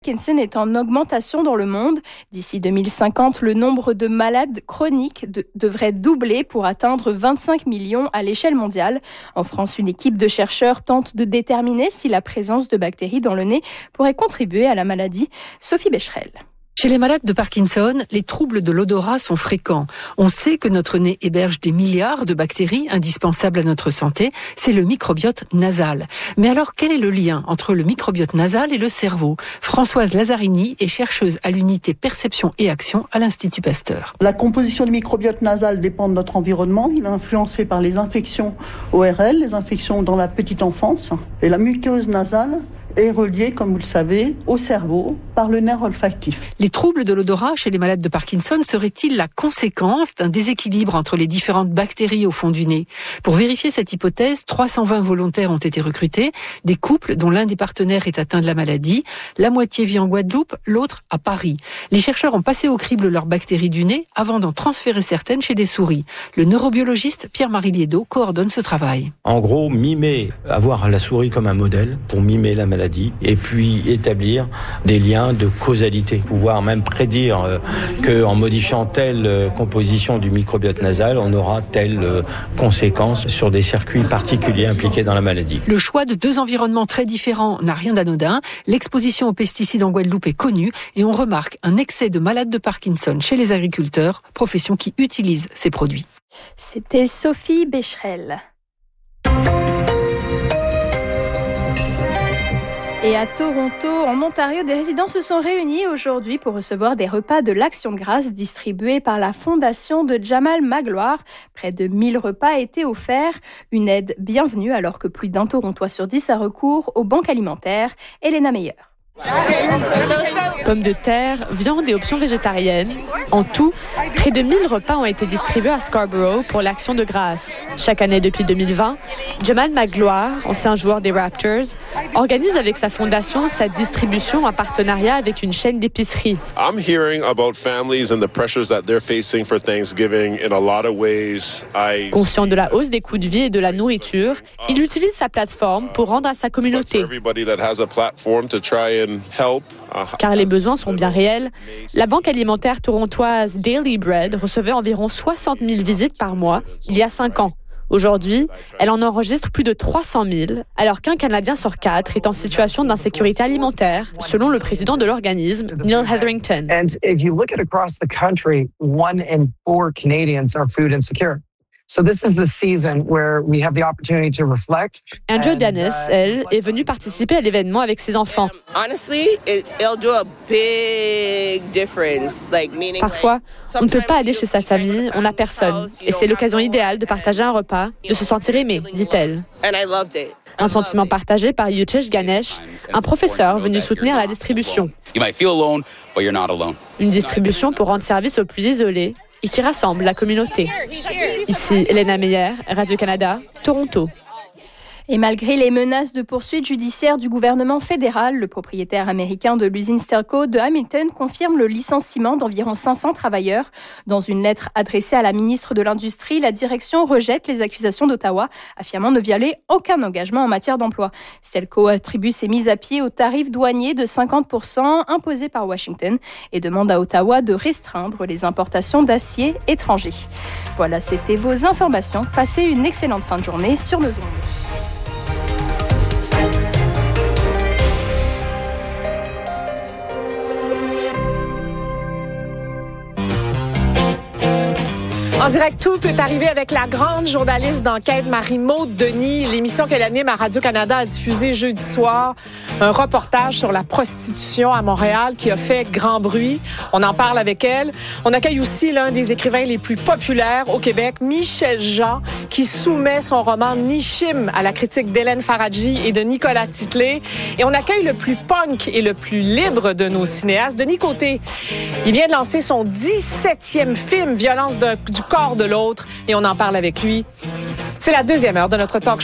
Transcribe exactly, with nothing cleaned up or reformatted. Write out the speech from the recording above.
Parkinson est en augmentation dans le monde. D'ici deux mille cinquante, le nombre de malades chroniques de, devrait doubler pour atteindre vingt-cinq millions à l'échelle mondiale. En France, une équipe de chercheurs tente de déterminer si la présence de bactéries dans le nez pourrait contribuer à la maladie. Sophie Becherel. Chez les malades de Parkinson, les troubles de l'odorat sont fréquents. On sait que notre nez héberge des milliards de bactéries indispensables à notre santé. C'est le microbiote nasal. Mais alors, quel est le lien entre le microbiote nasal et le cerveau ? Françoise Lazzarini est chercheuse à l'unité perception et action à l'Institut Pasteur. La composition du microbiote nasal dépend de notre environnement. Il est influencé par les infections O R L, les infections dans la petite enfance. Et la muqueuse nasale est reliée, comme vous le savez, au cerveau par le nerf olfactif. Les troubles de l'odorat chez les malades de Parkinson seraient-ils la conséquence d'un déséquilibre entre les différentes bactéries au fond du nez ? Pour vérifier cette hypothèse, trois cent vingt volontaires ont été recrutés, des couples dont l'un des partenaires est atteint de la maladie. La moitié vit en Guadeloupe, l'autre à Paris. Les chercheurs ont passé au crible leurs bactéries du nez avant d'en transférer certaines chez des souris. Le neurobiologiste Pierre-Marie Liédot coordonne ce travail. En gros, mimer, avoir la souris comme un modèle pour mimer la maladie. Et puis établir des liens de causalité, pouvoir même prédire euh, qu'en modifiant telle euh, composition du microbiote nasal, on aura telle euh, conséquence sur des circuits particuliers impliqués dans la maladie. Le choix de deux environnements très différents n'a rien d'anodin. L'exposition aux pesticides en Guadeloupe est connue et on remarque un excès de malades de Parkinson chez les agriculteurs, profession qui utilise ces produits. C'était Sophie Becherel. Et à Toronto, en Ontario, des résidents se sont réunis aujourd'hui pour recevoir des repas de l'Action de grâce distribués par la fondation de Jamal Magloire. Près de mille repas étaient offerts, une aide bienvenue alors que plus d'un Torontois sur dix a recours aux banques alimentaires. Elena Meyer. Pommes de terre, viande et options végétariennes. En tout, près de mille repas ont été distribués à Scarborough pour l'Action de grâce. Chaque année depuis deux mille vingt, Jamal Magloire, ancien joueur des Raptors, organise avec sa fondation cette distribution en partenariat avec une chaîne d'épicerie. I'm hearing about families and the pressures that they're facing for Thanksgiving in a lot of ways. I Conscient de la hausse des coûts de vie et de la nourriture, il utilise sa plateforme pour rendre à sa communauté. Car les besoins sont bien réels. La banque alimentaire torontoise Daily Bread recevait environ soixante mille visites par mois il y a cinq ans. Aujourd'hui, elle en enregistre plus de trois cent mille, alors qu'un Canadien sur quatre est en situation d'insécurité alimentaire, selon le président de l'organisme, Neil Hetherington. And if you look at across the country, one in four Canadians are food insecure. So this is the season where we have the opportunity to reflect. Andrew Dennis, elle, est venue participer à l'événement avec ses enfants. Parfois, on ne peut pas aller chez sa famille, on n'a personne. Et c'est l'occasion idéale de partager un repas, de se sentir aimé, dit-elle. Un sentiment partagé par Yuchesh Ganesh, un professeur venu soutenir la distribution. Une distribution pour rendre service aux plus isolés et qui rassemble la communauté. Ici, Elena Meyer, Radio-Canada, Toronto. Et malgré les menaces de poursuites judiciaires du gouvernement fédéral, le propriétaire américain de l'usine Stelco de Hamilton confirme le licenciement d'environ cinq cents travailleurs. Dans une lettre adressée à la ministre de l'Industrie, la direction rejette les accusations d'Ottawa, affirmant ne violer aucun engagement en matière d'emploi. Stelco attribue ses mises à pied au tarif douanier de cinquante pour cent imposé par Washington et demande à Ottawa de restreindre les importations d'acier étranger. Voilà, c'était vos informations. Passez une excellente fin de journée sur nos ondes. En direct, tout peut arriver avec la grande journaliste d'enquête Marie-Maude Denis. L'émission qu'elle anime à Radio-Canada a diffusé jeudi soir un reportage sur la prostitution à Montréal qui a fait grand bruit. On en parle avec elle. On accueille aussi l'un des écrivains les plus populaires au Québec, Michel Jean, qui soumet son roman Nishim à la critique d'Hélène Faradji et de Nicolas Titley. Et on accueille le plus punk et le plus libre de nos cinéastes, Denis Côté. Il vient de lancer son dix-septième film, Violence de, du corps de l'autre, et on en parle avec lui. C'est la deuxième heure de notre talk